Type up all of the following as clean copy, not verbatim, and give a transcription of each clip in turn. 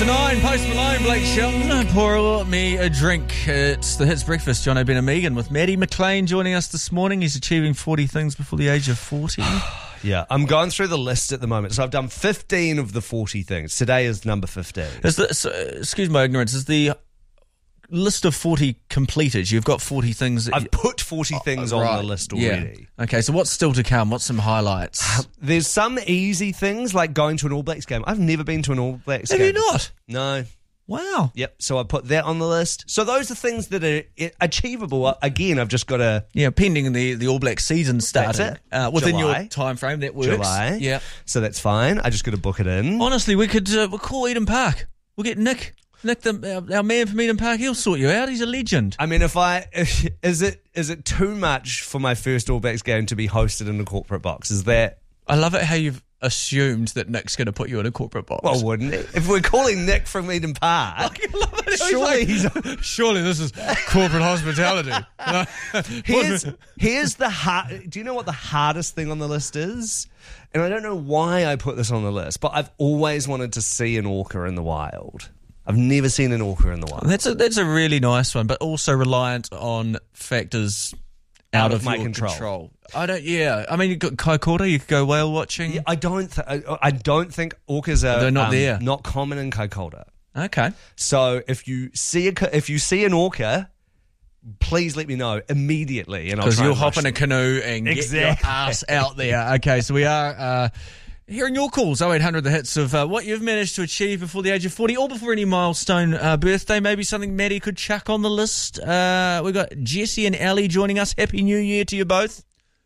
9, Post Malone, Blake Shelton. Pour me a drink. It's the Hits Breakfast. John O'Brien and Megan with Maddie McLean joining us this morning. He's achieving 40 things before the age of 40. Yeah, I'm going through the list at the moment. So I've done 15 of the 40 things. Today is number 15. Excuse my ignorance, is the list of 40 completed? You've got 40 things. I've put 40 things on the list already. Yeah. Okay, so what's still to come? What's some highlights? There's some easy things like going to an All Blacks game. I've never been to an All Blacks game. Have you not? No. Wow. Yep, so I put that on the list. So those are things that are achievable. Again, I've just got to... Yeah, pending the All Black season starting. Within July. your time frame, that works. July. Yeah. So that's fine. I just got to book it in. Honestly, we'll call Eden Park. We'll get Nick, our man from Eden Park, he'll sort you out. He's a legend. I mean, is it too much for my first All Blacks game to be hosted in a corporate box? Is that... I love it how you've assumed that Nick's going to put you in a corporate box. Well, wouldn't it? If we're calling Nick from Eden Park, I love it. Surely this is corporate hospitality. Here's the hard... Do you know what the hardest thing on the list is? And I don't know why I put this on the list, but I've always wanted to see an orca in the wild. I've never seen an orca in the wild. That's a really nice one, but also reliant on factors out of my control. I don't. Yeah, I mean, you've got Kaikoura. You could go whale watching. Yeah, I don't think orcas are. They're not there. Not common in Kaikoura. Okay. So if you see an orca, please let me know immediately, and I'll try. Because you'll hop in a canoe and get your ass out there. Okay, so we are. Hearing your calls, 0800 the hits of what you've managed to achieve before the age of 40 or before any milestone birthday, maybe something Maddie could chuck on the list. We've got Jessie and Ali joining us. Happy New Year to you both.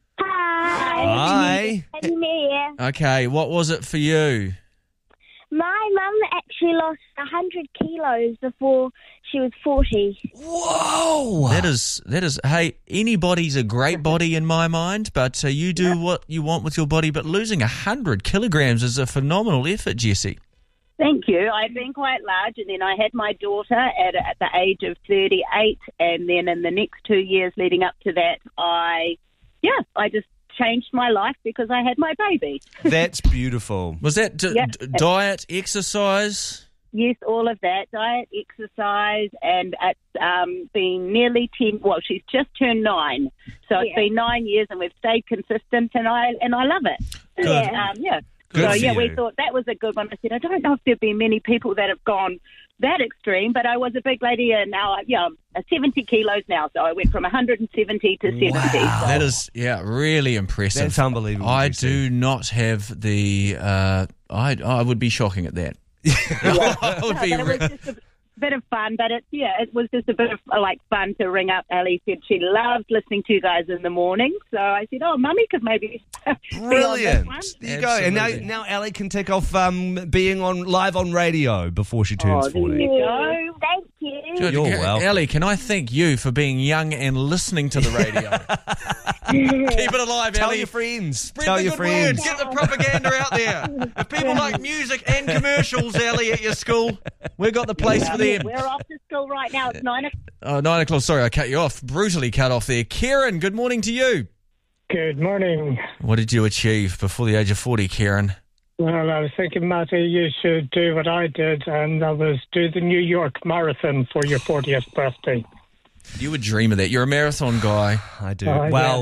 Hi. Happy New Year. Okay, what was it for you? My mum actually lost 100 kilos before she was 40. Whoa! That is. Hey, anybody's a great body in my mind, but you do what you want with your body. But losing 100 kilograms is a phenomenal effort, Jessie. Thank you. I've been quite large, and then I had my daughter at the age of 38, and then in the next 2 years leading up to that, I just changed my life because I had my baby. That's beautiful. Was that diet, exercise? Yes, all of that. Diet, exercise, and it's been nearly 10... Well, she's just turned 9. So it's been 9 years, and we've stayed consistent, and I love it. Good. Good so, we thought that was a good one. I said, I don't know if there'd be many people that have gone that extreme, but I was a big lady, and now, 70 kilos now. So I went from 170 to 70. Wow. So. That is, really impressive. That's unbelievable. I do not have the... I would be shocking at that. I would be... It was just a bit of fun, but it was just a bit of fun to ring up. Ali said she loved listening to you guys in the morning, so I said, Mummy could maybe brilliant. Be on this one. There you go. And now Ali can take off being live on radio before she turns 40. There you go. Thank you. Good. You're welcome. Ellie, can I thank you for being young and listening to the radio? Keep it alive, Tell Ellie. your friends. Spread Tell the your good friends. word. Get the propaganda out there. If people like music and commercials, Ellie, at your school, we've got the place for them. We're off to school right now. It's 9 o'clock. Oh, 9 o'clock. Sorry, I cut you off. Brutally cut off there. Kieran, good morning to you. Good morning. What did you achieve before the age of 40, Kieran? Well, I was thinking, Matty, you should do what I did, and that was do the New York Marathon for your 40th birthday. You would dream of that. You're a marathon guy. I do.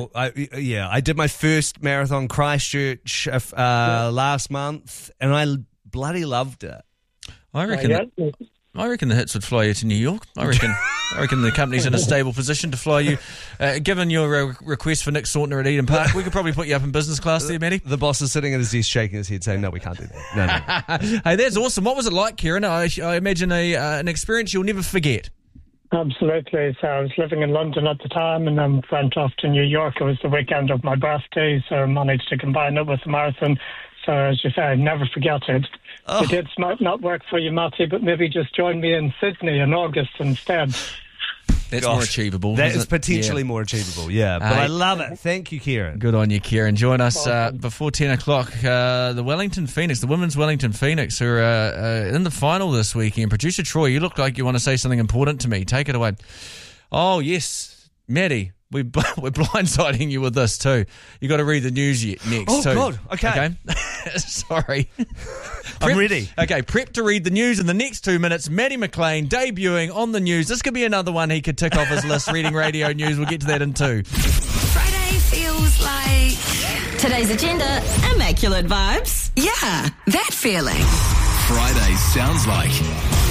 I did my first marathon Christchurch last month, and I bloody loved it. I reckon the hits would fly you to New York. I reckon the company's in a stable position to fly you. Given your request for Nick Sautner at Eden Park, we could probably put you up in business class there, Matty. The boss is sitting at his desk shaking his head saying, no, we can't do that. No. Hey, that's awesome. What was it like, Kieran? I imagine an experience you'll never forget. Absolutely. So I was living in London at the time, and then went off to New York. It was the weekend of my birthday, so I managed to combine it with the marathon. So as you say, I never forget it. Oh. The dates might not work for you, Matty, but maybe just join me in Sydney in August instead. That's more achievable. That is potentially more achievable, yeah. But I love it. Thank you, Kieran. Good on you, Kieran. Join us before 10 o'clock. The Wellington Phoenix, the women's Wellington Phoenix, who are in the final this weekend. Producer Troy, you look like you want to say something important to me. Take it away. Oh, yes. Maddie, we're blindsiding you with this too. You got to read the news next. Oh, too. God. Okay. Sorry. I'm ready. Okay, prep to read the news in the next 2 minutes. Matty McLean debuting on the news. This could be another one he could tick off his list, reading radio news. We'll get to that in 2. Friday feels like... Today's agenda, immaculate vibes. Yeah, that feeling. Friday sounds like